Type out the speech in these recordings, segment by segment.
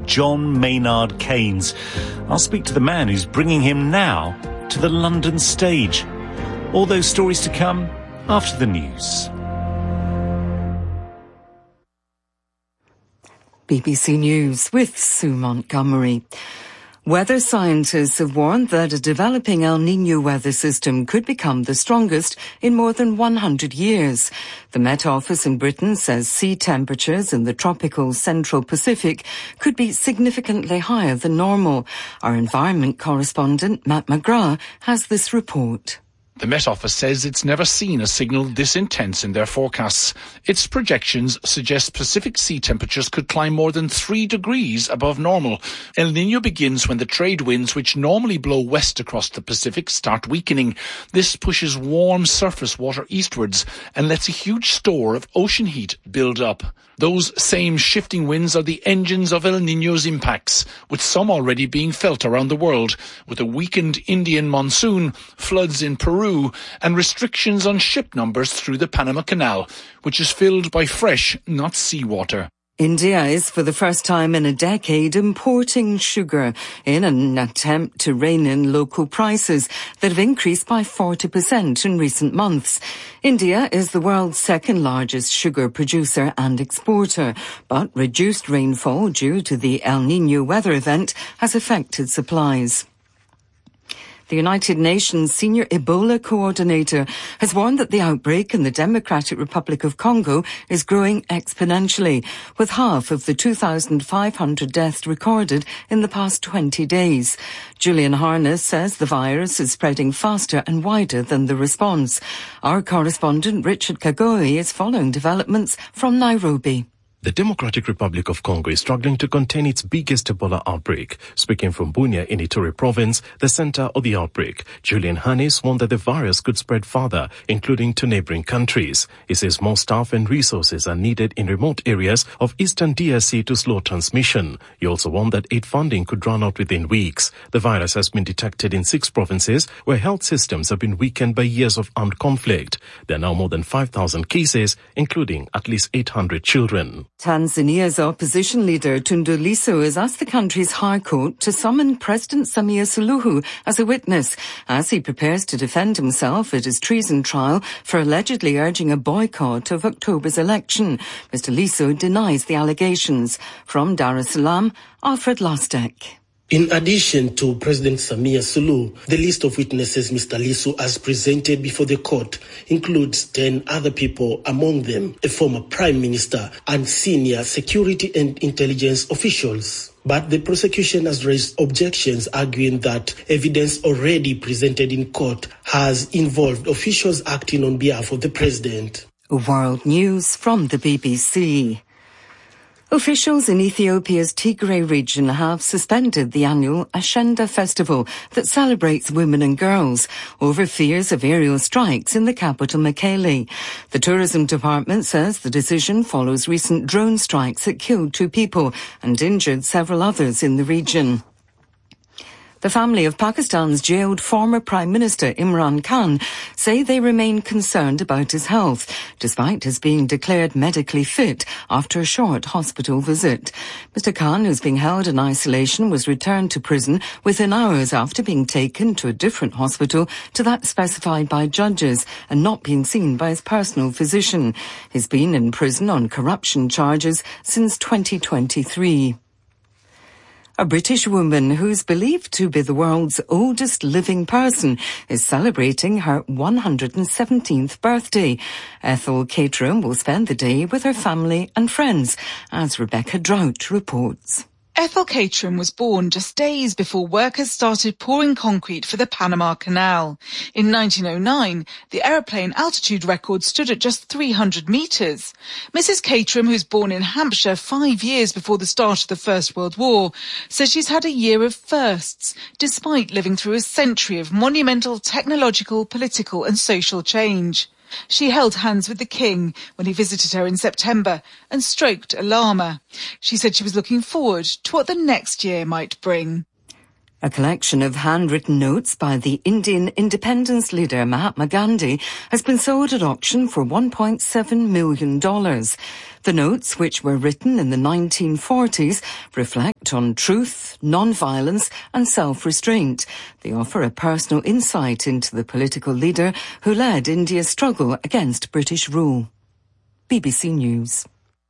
John Maynard Keynes. I'll speak to the man who's bringing him now to the London stage. All those stories to come after the news. BBC News with Sue Montgomery. Weather scientists have warned that a developing El Niño weather system could become the strongest in more than 100 years. The Met Office in Britain says sea temperatures in the tropical Central Pacific could be significantly higher than normal. Our environment correspondent, Matt McGrath, has this report. The Met Office says it's never seen a signal this intense in their forecasts. Its projections suggest Pacific sea temperatures could climb more than 3 degrees above normal. El Niño begins when the trade winds, which normally blow west across the Pacific, start weakening. This pushes warm surface water eastwards and lets a huge store of ocean heat build up. Those same shifting winds are the engines of El Niño's impacts, with some already being felt around the world, with a weakened Indian monsoon, floods in Peru, and restrictions on ship numbers through the Panama Canal, which is filled by fresh, not seawater. India is for the first time in a decade importing sugar in an attempt to rein in local prices that have increased by 40% in recent months. India is the world's second largest sugar producer and exporter, but reduced rainfall due to the El Niño weather event has affected supplies. The United Nations Senior Ebola Coordinator has warned that the outbreak in the Democratic Republic of Congo is growing exponentially, with half of the 2,500 deaths recorded in the past 20 days. Julian Harness says the virus is spreading faster and wider than the response. Our correspondent Richard Kagoi is following developments from Nairobi. The Democratic Republic of Congo is struggling to contain its biggest Ebola outbreak. Speaking from Bunia in Ituri province, the center of the outbreak, Julian Hannes warned that the virus could spread further, including to neighboring countries. He says more staff and resources are needed in remote areas of eastern DRC to slow transmission. He also warned that aid funding could run out within weeks. The virus has been detected in 6 provinces where health systems have been weakened by years of armed conflict. There are now more than 5,000 cases, including at least 800 children. Tanzania's opposition leader Tundu Lissu has asked the country's High Court to summon President Samia Suluhu as a witness as he prepares to defend himself at his treason trial for allegedly urging a boycott of October's election. Mr. Lissu denies the allegations. From Dar es Salaam, Alfred Lastek. In addition to President Samia Suluhu, the list of witnesses Mr. Lissu has presented before the court includes 10 other people, among them a former prime minister and senior security and intelligence officials. But the prosecution has raised objections, arguing that evidence already presented in court has involved officials acting on behalf of the president. World News from the BBC. Officials in Ethiopia's Tigray region have suspended the annual Ashenda festival that celebrates women and girls over fears of aerial strikes in the capital Mekele. The tourism department says the decision follows recent drone strikes that killed 2 people and injured several others in the region. The family of Pakistan's jailed former Prime Minister Imran Khan say they remain concerned about his health, despite his being declared medically fit after a short hospital visit. Mr. Khan, who's being held in isolation, was returned to prison within hours after being taken to a different hospital to that specified by judges and not being seen by his personal physician. He's been in prison on corruption charges since 2023. A British woman who's believed to be the world's oldest living person is celebrating her 117th birthday. Ethel Caterham will spend the day with her family and friends, as Rebecca Drought reports. Ethel Caterham was born just days before workers started pouring concrete for the Panama Canal. In 1909, the aeroplane altitude record stood at just 300 metres. Mrs. Caterham, who's born in Hampshire 5 years before the start of the First World War, says she's had a year of firsts, despite living through a century of monumental technological, political and social change. She held hands with the King when he visited her in September and stroked a llama. She said she was looking forward to what the next year might bring. A collection of handwritten notes by the Indian independence leader Mahatma Gandhi has been sold at auction for $1.7 million. The notes, which were written in the 1940s, reflect on truth, non-violence and self-restraint. They offer a personal insight into the political leader who led India's struggle against British rule. BBC News.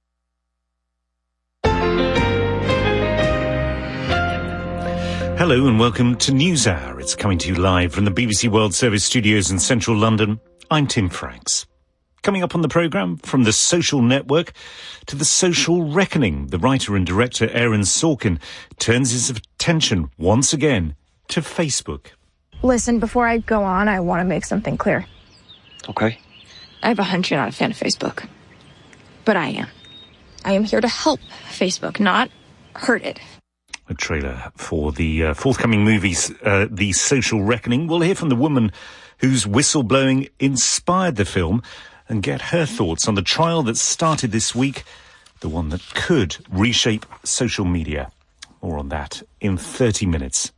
Hello and welcome to NewsHour. It's coming to you live from the BBC World Service studios in central London. I'm Tim Franks. Coming up on the programme, from The Social Network to The Social Reckoning, the writer and director Aaron Sorkin turns his attention once again to Facebook. Listen, before I go on, I want to make something clear. Okay. I have a hunch you're not a fan of Facebook. But I am. I am here to help Facebook, not hurt it. A trailer for the forthcoming movies, The Social Reckoning. We'll hear from the woman whose whistleblowing inspired the film and get her thoughts on the trial that started this week, the one that could reshape social media. More on that in 30 minutes.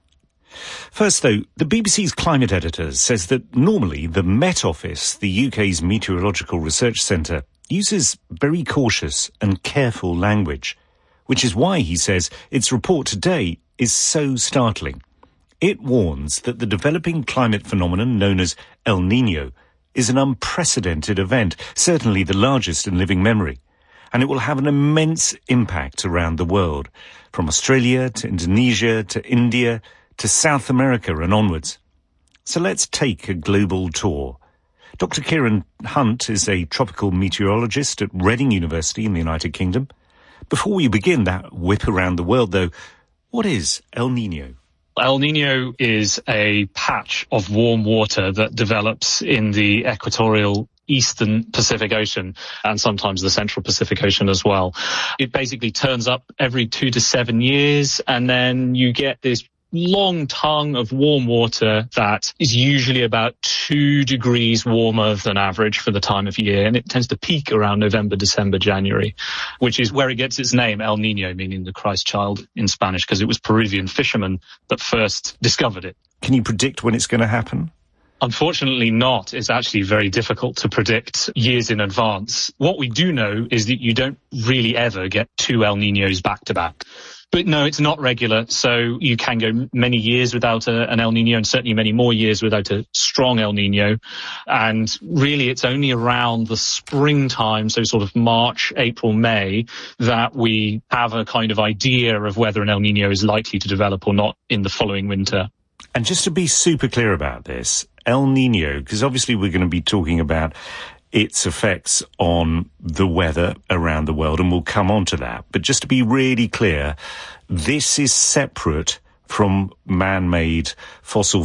First, though, the BBC's climate editor says that normally the Met Office, the UK's Meteorological Research Centre, uses very cautious and careful language, which is why, he says, its report today is so startling. It warns that the developing climate phenomenon known as El Niño is an unprecedented event, certainly the largest in living memory, and it will have an immense impact around the world, from Australia to Indonesia to India to South America and onwards. So let's take a global tour. Dr. Kieran Hunt is a tropical meteorologist at Reading University in the United Kingdom. Before we begin that whip around the world, though, what is El Niño? El Niño is a patch of warm water that develops in the equatorial eastern Pacific Ocean and sometimes the central Pacific Ocean as well. It basically turns up every 2 to 7 years, and then you get this long tongue of warm water that is usually about 2 degrees warmer than average for the time of year, and it tends to peak around November, December, January, which is where it gets its name, El Niño, meaning the Christ child in Spanish, because it was Peruvian fishermen that first discovered it. Can you predict when it's going to happen? Unfortunately not. It's actually very difficult to predict years in advance. What we do know is that you don't really ever get 2 El Niños back to back. But no, it's not regular, so you can go many years without an El Niño, and certainly many more years without a strong El Niño. And really, it's only around the springtime, so sort of March, April, May, that we have a kind of idea of whether an El Niño is likely to develop or not in the following winter. And just to be super clear about this, El Niño, because obviously we're going to be talking about its effects on the weather around the world, and we'll come on to that. But just to be really clear, this is separate from man-made fossil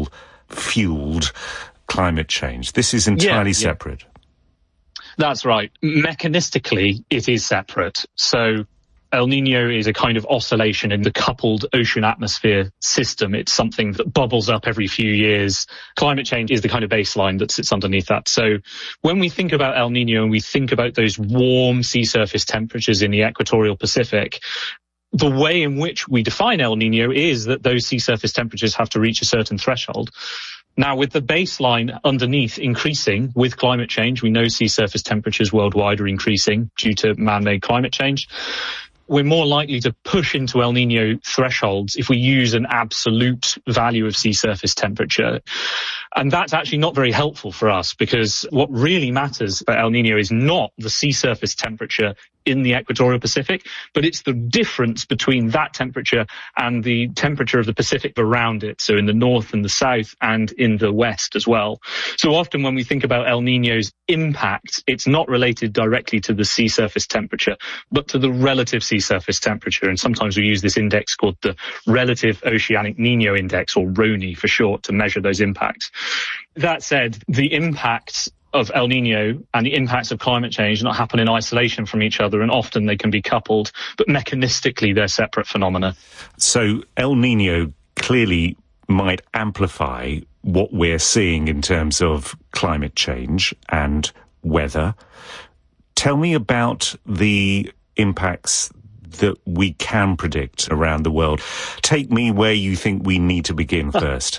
fueled climate change. This is entirely separate. That's right. Mechanistically, it is separate. So El Niño is a kind of oscillation in the coupled ocean-atmosphere system. It's something that bubbles up every few years. Climate change is the kind of baseline that sits underneath that. So when we think about El Niño and we think about those warm sea surface temperatures in the equatorial Pacific, the way in which we define El Niño is that those sea surface temperatures have to reach a certain threshold. Now, with the baseline underneath increasing with climate change, we know sea surface temperatures worldwide are increasing due to man-made climate change. We're more likely to push into El Niño thresholds if we use an absolute value of sea surface temperature. And that's actually not very helpful for us, because what really matters about El Niño is not the sea surface temperature in the equatorial Pacific, but it's the difference between that temperature and the temperature of the Pacific around it, so in the north and the south and in the west as well. So often when we think about El Niño's impact, it's not related directly to the sea surface temperature, but to the relative sea surface temperature. And sometimes we use this index called the Relative Oceanic Niño Index, or RONI for short, to measure those impacts. That said, the impacts of El Niño and the impacts of climate change do not happen in isolation from each other, and often they can be coupled, but mechanistically they're separate phenomena. So El Niño clearly might amplify what we're seeing in terms of climate change and weather. Tell me about the impacts that we can predict around the world. Take me where you think we need to begin first.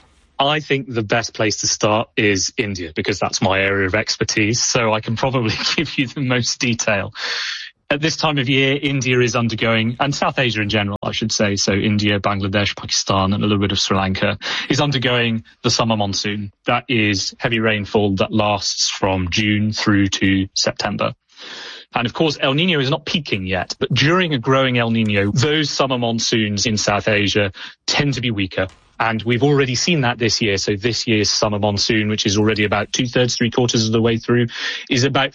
I think the best place to start is India, because that's my area of expertise, so I can probably give you the most detail. At this time of year, India is undergoing, and South Asia in general, I should say, so India, Bangladesh, Pakistan, and a little bit of Sri Lanka, is undergoing the summer monsoon. That is heavy rainfall that lasts from June through to September. And of course, El Niño is not peaking yet, but during a growing El Niño, those summer monsoons in South Asia tend to be weaker. And we've already seen that this year. So this year's summer monsoon, which is already about 2/3, 3/4 of the way through, is about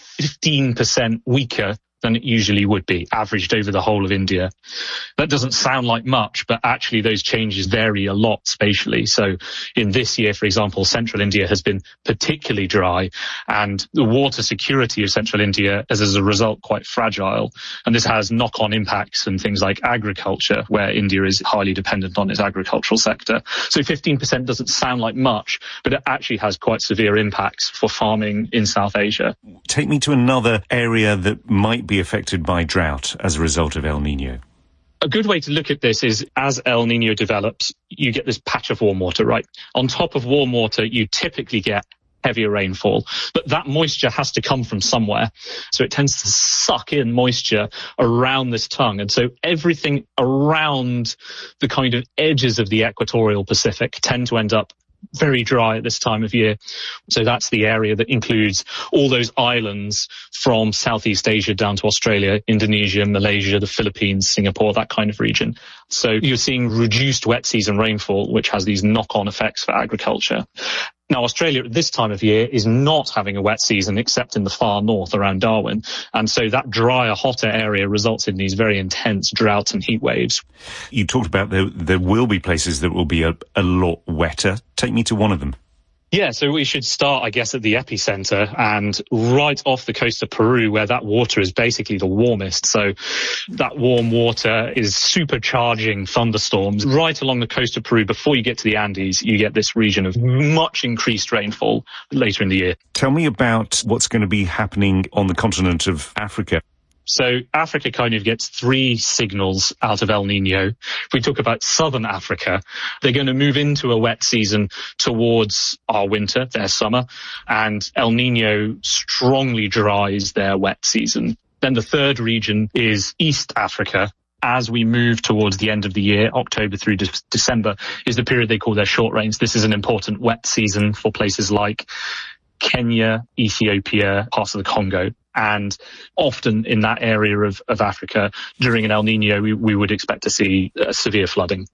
15% weaker than it usually would be, averaged over the whole of India. That doesn't sound like much, but actually those changes vary a lot spatially. So in this year, for example, central India has been particularly dry, and the water security of central India is as a result quite fragile. And this has knock-on impacts on things like agriculture, where India is highly dependent on its agricultural sector. So 15% doesn't sound like much, but it actually has quite severe impacts for farming in South Asia. Take me to another area that might be affected by drought as a result of El Niño. A good way to look at this is, as El Niño develops, you get this patch of warm water, right? On top of warm water, you typically get heavier rainfall, but that moisture has to come from somewhere. So it tends to suck in moisture around this tongue. And so everything around the kind of edges of the equatorial Pacific tend to end up very dry at this time of year. So that's the area that includes all those islands from Southeast Asia down to Australia, Indonesia, Malaysia, the Philippines, Singapore, that kind of region. So you're seeing reduced wet season rainfall, which has these knock-on effects for agriculture. Now, Australia at this time of year is not having a wet season except in the far north around Darwin. And so that drier, hotter area results in these very intense droughts and heat waves. You talked about there will be places that will be a lot wetter. Take me to one of them. Yeah, so we should start, I guess, at the epicenter and right off the coast of Peru, where that water is basically the warmest. So that warm water is supercharging thunderstorms. Right along the coast of Peru, before you get to the Andes, you get this region of much increased rainfall later in the year. Tell me about what's going to be happening on the continent of Africa. So Africa kind of gets three signals out of El Niño. If we talk about southern Africa, they're going to move into a wet season towards our winter, their summer, and El Niño strongly dries their wet season. Then the third region is East Africa. As we move towards the end of the year, October through December, is the period they call their short rains. This is an important wet season for places like Kenya, Ethiopia, parts of the Congo. And often in that area of Africa, during an El Niño, we would expect to see severe flooding.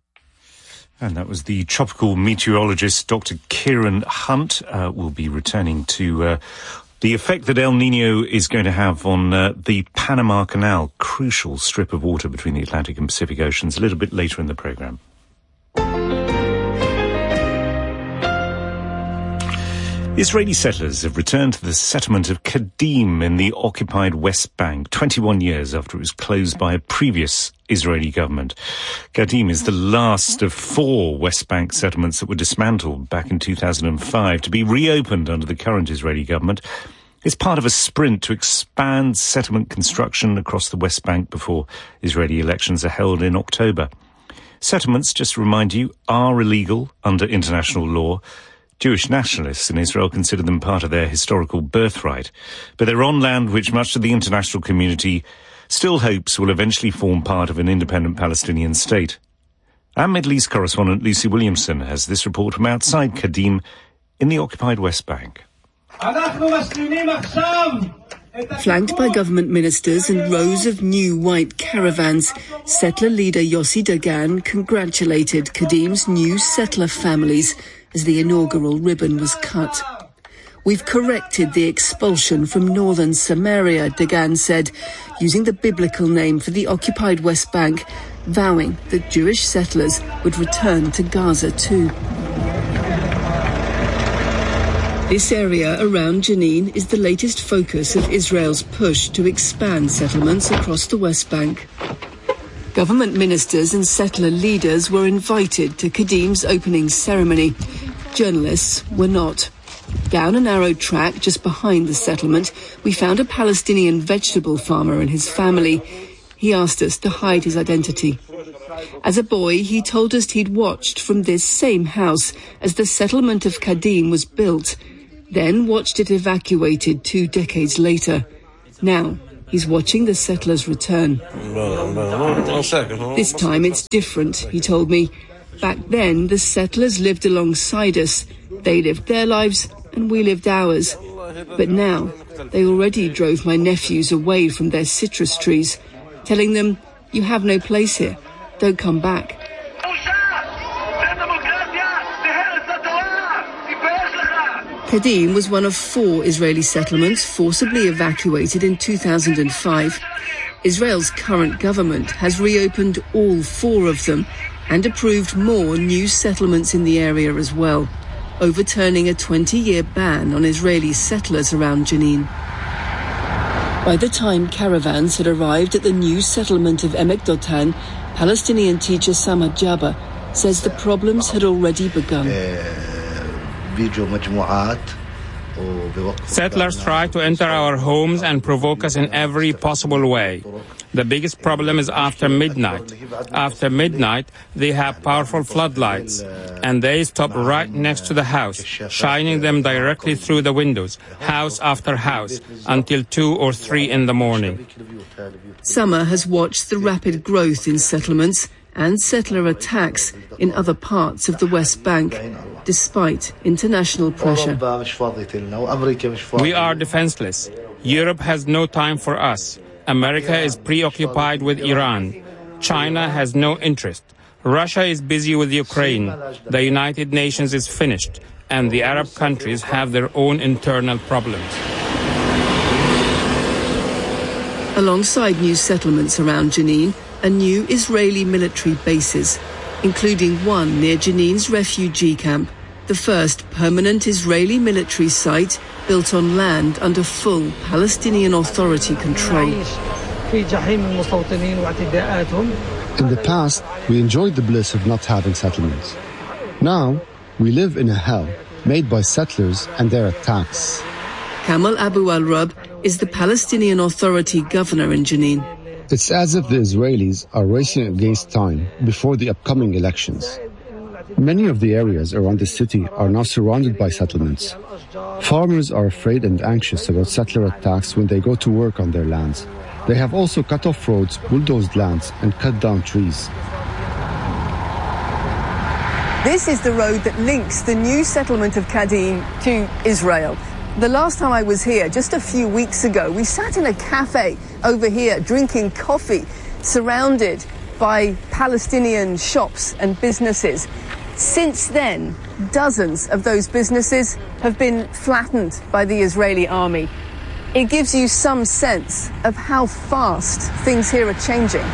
And that was the tropical meteorologist, Dr. Kieran Hunt. We'll be returning to the effect that El Niño is going to have on the Panama Canal, crucial strip of water between the Atlantic and Pacific Oceans, a little bit later in the programme. Israeli settlers have returned to the settlement of Kadim in the occupied West Bank 21 years after it was closed by a previous Israeli government. Kadim is the last of 4 West Bank settlements that were dismantled back in 2005 to be reopened under the current Israeli government. It's part of a sprint to expand settlement construction across the West Bank before Israeli elections are held in October. Settlements, just to remind you, are illegal under international law. Jewish nationalists in Israel consider them part of their historical birthright, but they're on land which much of the international community still hopes will eventually form part of an independent Palestinian state. Our Middle East correspondent Lucy Williamson has this report from outside Kadim in the occupied West Bank. Flanked by government ministers and rows of new white caravans, settler leader Yossi Dagan congratulated Kadim's new settler families as the inaugural ribbon was cut. "We've corrected the expulsion from northern Samaria," Dagan said, using the biblical name for the occupied West Bank, vowing that Jewish settlers would return to Gaza too. This area around Jenin is the latest focus of Israel's push to expand settlements across the West Bank. Government ministers and settler leaders were invited to Kadim's opening ceremony. Journalists were not. Down a narrow track just behind the settlement, we found a Palestinian vegetable farmer and his family. He asked us to hide his identity. As a boy, he told us he'd watched from this same house as the settlement of Kadim was built, then watched it evacuated 2 decades later. Now, he's watching the settlers return. This time it's different, he told me. Back then, the settlers lived alongside us. They lived their lives and we lived ours. But now, they already drove my nephews away from their citrus trees, telling them, "You have no place here. Don't come back." Kadim was one of 4 Israeli settlements forcibly evacuated in 2005. Israel's current government has reopened all 4 of them and approved more new settlements in the area as well, overturning a 20-year ban on Israeli settlers around Jenin. By the time caravans had arrived at the new settlement of Emek Dotan, Palestinian teacher Sama Jabba says the problems had already begun. Settlers try to enter our homes and provoke us in every possible way. The biggest problem is after midnight. After midnight, they have powerful floodlights, and they stop right next to the house, shining them directly through the windows, house after house, until 2 or 3 in the morning. Summer has watched the rapid growth in settlements and settler attacks in other parts of the West Bank, despite international pressure. We are defenseless. Europe has no time for us. America is preoccupied with Iran. China has no interest. Russia is busy with Ukraine. The United Nations is finished, and the Arab countries have their own internal problems. Alongside new settlements around Jenin are new Israeli military bases, including one near Jenin's refugee camp, the first permanent Israeli military site built on land under full Palestinian Authority control. In the past, we enjoyed the bliss of not having settlements. Now, we live in a hell made by settlers and their attacks. Kamal Abu al-Rab is the Palestinian Authority governor in Jenin. It's as if the Israelis are racing against time before the upcoming elections. Many of the areas around the city are now surrounded by settlements. Farmers are afraid and anxious about settler attacks when they go to work on their lands. They have also cut off roads, bulldozed lands, and cut down trees. This is the road that links the new settlement of Kadim to Israel. The last time I was here, just a few weeks ago, we sat in a cafe over here drinking coffee, surrounded by Palestinian shops and businesses. Since then, dozens of those businesses have been flattened by the Israeli army. It gives you some sense of how fast things here are changing.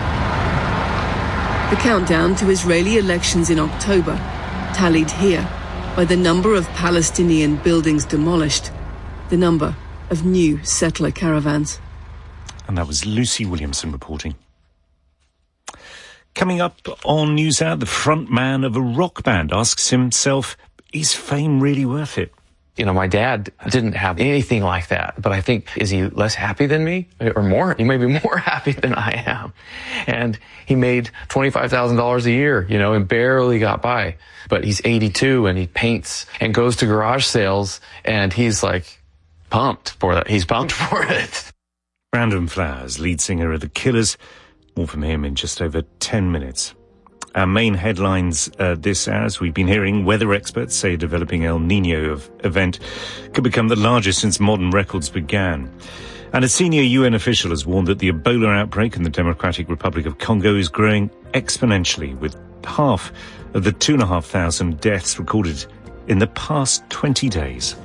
The countdown to Israeli elections in October, tallied here by the number of Palestinian buildings demolished, the number of new settler caravans. And that was Lucy Williamson reporting. Coming up on NewsHour, the front man of a rock band asks himself, is fame really worth it? You know, my dad didn't have anything like that, but I think, is he less happy than me or more? He may be more happy than I am. And he made $25,000 a year, you know, and barely got by. But he's 82 and he paints and goes to garage sales and he's like pumped for that. He's pumped for it. Brandon Flowers, lead singer of The Killers. More from him in just over 10 minutes. Our main headlines this hour, as we've been hearing, weather experts say a developing El Nino event could become the largest since modern records began. And a senior UN official has warned that the Ebola outbreak in the Democratic Republic of Congo is growing exponentially, with half of the 2,500 deaths recorded in the past 20 days.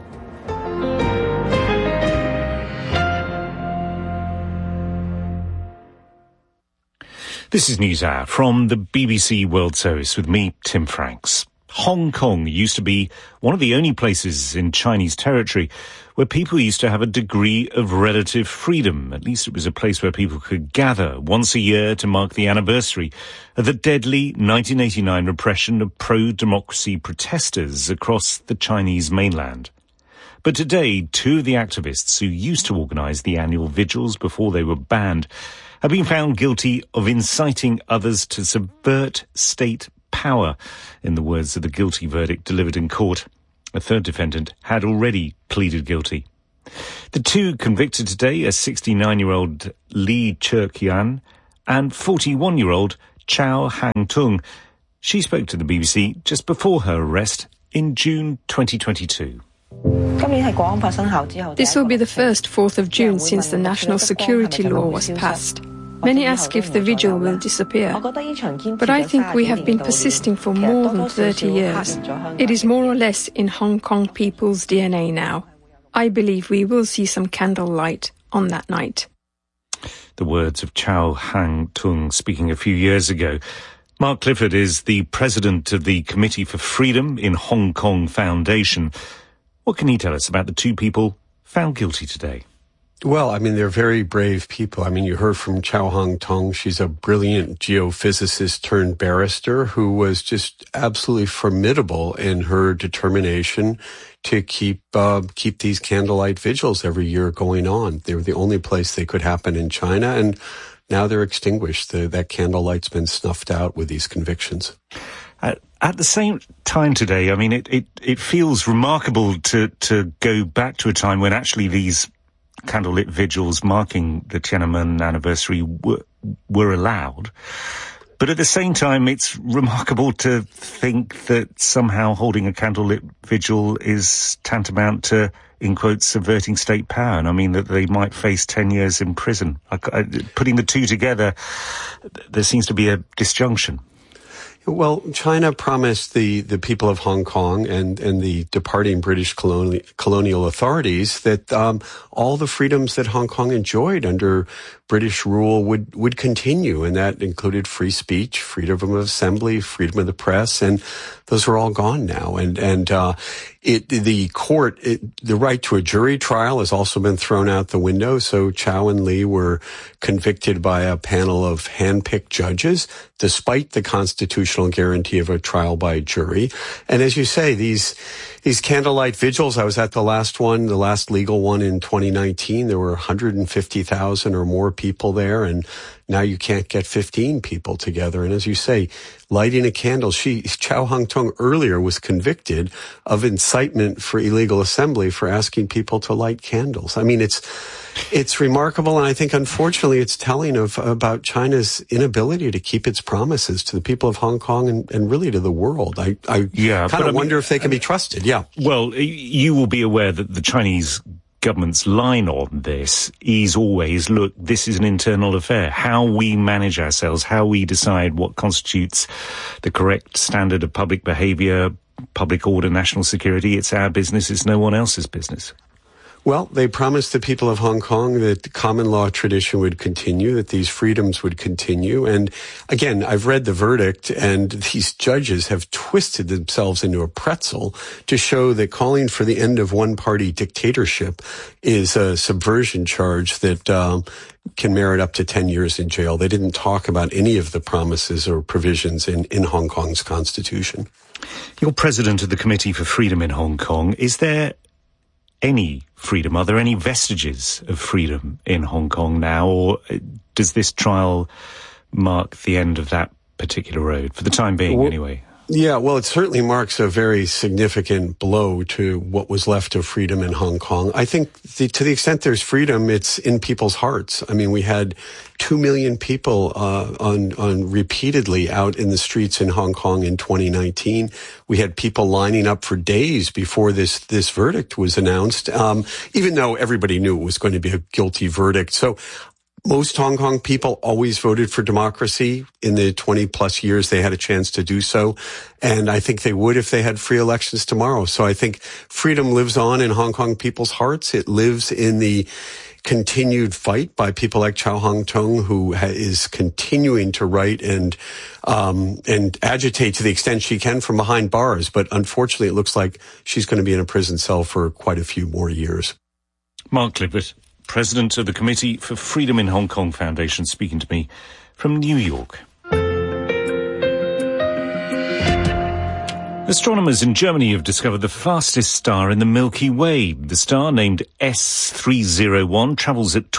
This is NewsHour from the BBC World Service with me, Tim Franks. Hong Kong used to be one of the only places in Chinese territory where people used to have a degree of relative freedom. At least it was a place where people could gather once a year to mark the anniversary of the deadly 1989 repression of pro-democracy protesters across the Chinese mainland. But today, 2 of the activists who used to organise the annual vigils before they were banned have been found guilty of inciting others to subvert state power, in the words of the guilty verdict delivered in court. A third defendant had already pleaded guilty. The two convicted today are 69-year-old Lee Chuk-yan and 41-year-old Chow Hang-tung. She spoke to the BBC just before her arrest in June 2022. This will be the first 4th of June since the national security law was passed. Many ask if the vigil will disappear, but I think we have been persisting for more than 30 years. It is more or less in Hong Kong people's DNA now. I believe we will see some candlelight on that night. The words of Chow Hang-tung speaking a few years ago. Mark Clifford is the president of the Committee for Freedom in Hong Kong Foundation. What can he tell us about the two people found guilty today? Well, I mean, they're very brave people. I mean, you heard from Chow Hang-tung. She's a brilliant geophysicist turned barrister who was just absolutely formidable in her determination to keep these candlelight vigils every year going on. They were the only place they could happen in China, and now they're extinguished. That candlelight's been snuffed out with these convictions. At the same time today, I mean, it feels remarkable to go back to a time when actually these candlelit vigils marking the Tiananmen anniversary were allowed. But at the same time, it's remarkable to think that somehow holding a candlelit vigil is tantamount to, in quotes, subverting state power. And I mean that they might face 10 years in prison. Putting the two together, there seems to be a disjunction. Well, China promised the people of Hong Kong and the departing British colonial authorities that all the freedoms that Hong Kong enjoyed under British rule would continue, and that included free speech, freedom of assembly, freedom of the press, and those are all gone now. And the right to a jury trial has also been thrown out the window. So Chow and Lee were convicted by a panel of hand-picked judges, despite the constitutional guarantee of a trial by jury. And as you say, these candlelight vigils, I was at the last one, the last legal one in 2019. There were 150,000 or more people there, and now you can't get 15 people together. And as you say, lighting a candle, Chow Hang-tung earlier was convicted of incitement for illegal assembly for asking people to light candles. I mean, it's remarkable, and I think unfortunately it's telling about China's inability to keep its promises to the people of Hong Kong and really to the world. I kind of wonder if they can be trusted. Yeah. Well, you will be aware that the Chinese government's line on this is always, look, this is an internal affair. How we manage ourselves, how we decide what constitutes the correct standard of public behaviour, public order, national security, it's our business, it's no one else's business. Well, they promised the people of Hong Kong that the common law tradition would continue, that these freedoms would continue. And again, I've read the verdict, and these judges have twisted themselves into a pretzel to show that calling for the end of one-party dictatorship is a subversion charge that can merit up to 10 years in jail. They didn't talk about any of the promises or provisions in Hong Kong's constitution. You're president of the Committee for Freedom in Hong Kong. Is there any freedom? Are there any vestiges of freedom in Hong Kong now, or does this trial mark the end of that particular road, for the time being anyway? Yeah, well, it certainly marks a very significant blow to what was left of freedom in Hong Kong. I think to the extent there's freedom, it's in people's hearts. I mean, we had 2 million people on repeatedly out in the streets in Hong Kong in 2019. We had people lining up for days before this verdict was announced, even though everybody knew it was going to be a guilty verdict. So most Hong Kong people always voted for democracy. In the 20-plus years they had a chance to do so. And I think they would if they had free elections tomorrow. So I think freedom lives on in Hong Kong people's hearts. It lives in the continued fight by people like Chow Hang-tung, who is continuing to write and agitate to the extent she can from behind bars. But unfortunately, it looks like she's going to be in a prison cell for quite a few more years. Mark Clifford, president of the Committee for Freedom in Hong Kong Foundation, speaking to me from New York. Astronomers in Germany have discovered the fastest star in the Milky Way. The star, named S301, travels at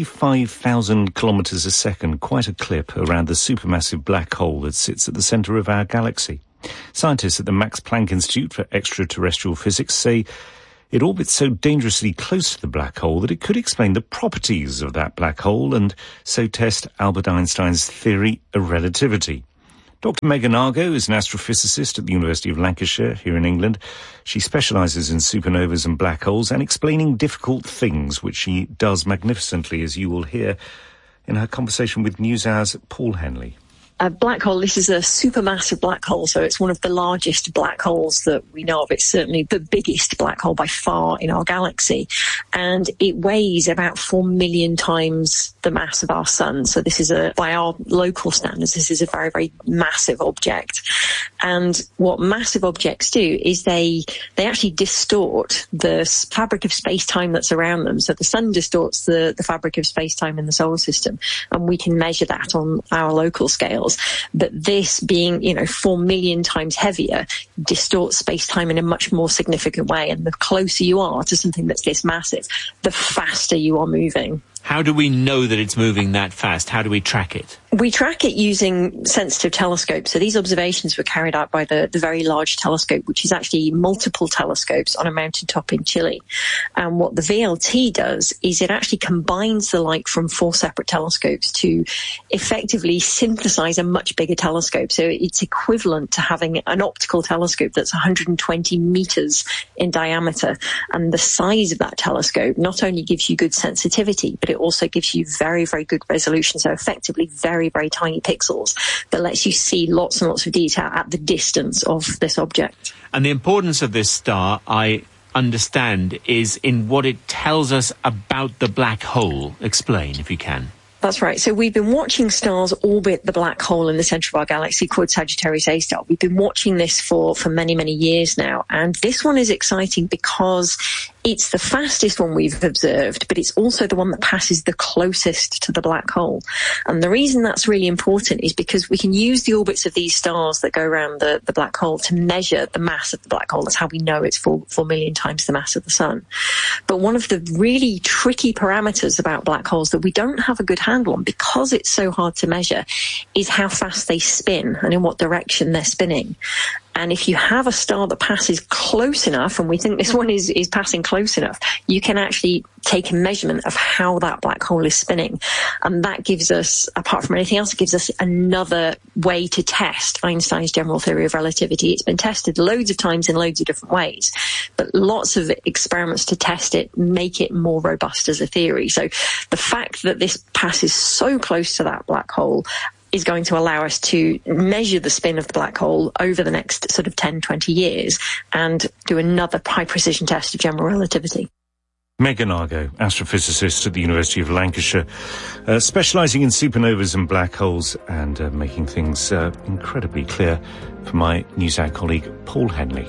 25,000 kilometres a second, quite a clip, around the supermassive black hole that sits at the centre of our galaxy. Scientists at the Max Planck Institute for Extraterrestrial Physics say it orbits so dangerously close to the black hole that it could explain the properties of that black hole and so test Albert Einstein's theory of relativity. Dr. Megan Argo is an astrophysicist at the University of Lancashire here in England. She specialises in supernovas and black holes and explaining difficult things, which she does magnificently, as you will hear in her conversation with NewsHour's Paul Henley. A black hole, this is a supermassive black hole, so it's one of the largest black holes that we know of. It's certainly the biggest black hole by far in our galaxy, and it weighs about 4 million times the mass of our sun. So this is by our local standards, this is a very, very massive object. And what massive objects do is they actually distort the fabric of space-time that's around them. So the sun distorts the fabric of space-time in the solar system, and we can measure that on our local scale. But this being, 4 million times heavier distorts space-time in a much more significant way. And the closer you are to something that's this massive, the faster you are moving. How do we know that it's moving that fast? How do we track it? We track it using sensitive telescopes. So these observations were carried out by the Very Large Telescope, which is actually multiple telescopes on a mountaintop in Chile. And what the VLT does is it actually combines the light from 4 separate telescopes to effectively synthesize a much bigger telescope. So it's equivalent to having an optical telescope that's 120 meters in diameter. And the size of that telescope not only gives you good sensitivity, but it also gives you very, very good resolution. So effectively very, very tiny pixels that lets you see lots and lots of detail at the distance of this object. And the importance of this star, I understand, is in what it tells us about the black hole. Explain, if you can. That's right. So we've been watching stars orbit the black hole in the centre of our galaxy called Sagittarius A star. We've been watching this for many, many years now. And this one is exciting because it's the fastest one we've observed, but it's also the one that passes the closest to the black hole. And the reason that's really important is because we can use the orbits of these stars that go around the black hole to measure the mass of the black hole. That's how we know it's 4 million times the mass of the sun. But one of the really tricky parameters about black holes that we don't have a good handle on, because it's so hard to measure, is how fast they spin and in what direction they're spinning. And if you have a star that passes close enough, and we think this one is passing close enough, you can actually take a measurement of how that black hole is spinning. And that gives us, apart from anything else, it gives us another way to test Einstein's general theory of relativity. It's been tested loads of times in loads of different ways, but lots of experiments to test it make it more robust as a theory. So the fact that this passes so close to that black hole is going to allow us to measure the spin of the black hole over the next sort of 10, 20 years and do another high-precision test of general relativity. Megan Argo, astrophysicist at the University of Lancashire, specialising in supernovas and black holes and making things incredibly clear for my NewsHour colleague Paul Henley.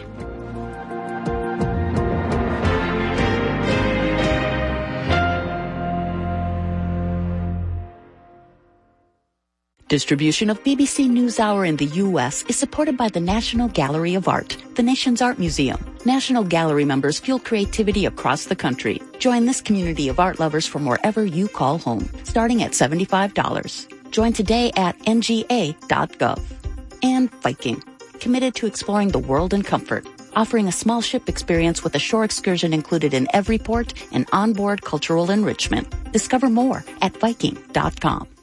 Distribution of BBC NewsHour in the U.S. is supported by the National Gallery of Art, the nation's art museum. National Gallery members fuel creativity across the country. Join this community of art lovers from wherever you call home, starting at $75. Join today at nga.gov. And Viking, committed to exploring the world in comfort, offering a small ship experience with a shore excursion included in every port and onboard cultural enrichment. Discover more at Viking.com.